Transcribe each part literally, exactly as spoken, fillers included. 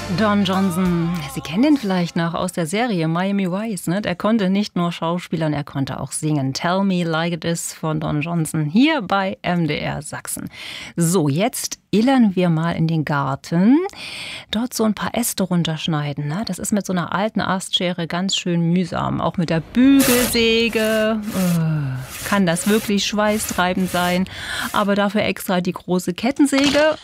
Don Johnson, Sie kennen ihn vielleicht noch aus der Serie Miami Vice, ne? Der konnte nicht nur schauspielern, er konnte auch singen. Tell Me Like It Is von Don Johnson hier bei M D R Sachsen. So, jetzt illern wir mal in den Garten. Dort so ein paar Äste runterschneiden, ne? Das ist mit so einer alten Astschere ganz schön mühsam. Auch mit der Bügelsäge oh, kann das wirklich schweißtreibend sein. Aber dafür extra die große Kettensäge.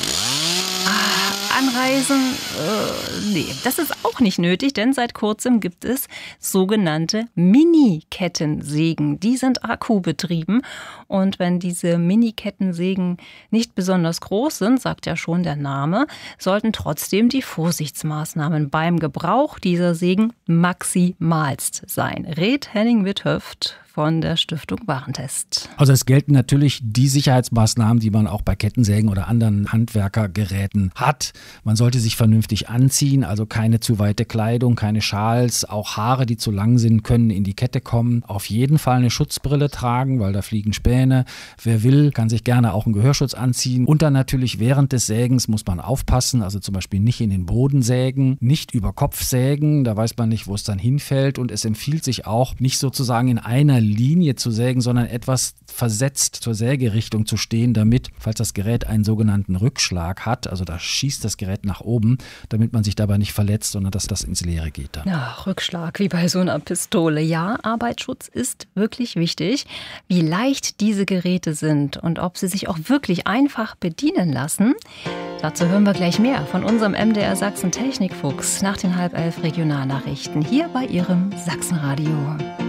Anreisen, äh, nee, das ist auch nicht nötig, denn seit kurzem gibt es sogenannte Mini-Kettensägen. Die sind akkubetrieben und wenn diese Mini-Kettensägen nicht besonders groß sind, sagt ja schon der Name, sollten trotzdem die Vorsichtsmaßnahmen beim Gebrauch dieser Sägen maximalst sein. Rät Henning Withöft von der Stiftung Warentest. Also es gelten natürlich die Sicherheitsmaßnahmen, die man auch bei Kettensägen oder anderen Handwerkergeräten hat. Man sollte sich vernünftig anziehen, also keine zu weite Kleidung, keine Schals, auch Haare, die zu lang sind, können in die Kette kommen. Auf jeden Fall eine Schutzbrille tragen, weil da fliegen Späne. Wer will, kann sich gerne auch einen Gehörschutz anziehen. Und dann natürlich während des Sägens muss man aufpassen, also zum Beispiel nicht in den Boden sägen, nicht über Kopf sägen, da weiß man nicht, wo es dann hinfällt. Und es empfiehlt sich auch, nicht sozusagen in einer Linie zu sägen, sondern etwas versetzt zur Sägerichtung zu stehen, damit, falls das Gerät einen sogenannten Rückschlag hat, also da schießt das Gerät nach oben, damit man sich dabei nicht verletzt, sondern dass das ins Leere geht dann. Ja, Rückschlag wie bei so einer Pistole. Ja, Arbeitsschutz ist wirklich wichtig. Wie leicht diese Geräte sind und ob sie sich auch wirklich einfach bedienen lassen, dazu hören wir gleich mehr von unserem M D R Sachsen Technikfuchs nach den halb elf Regionalnachrichten hier bei Ihrem Sachsenradio.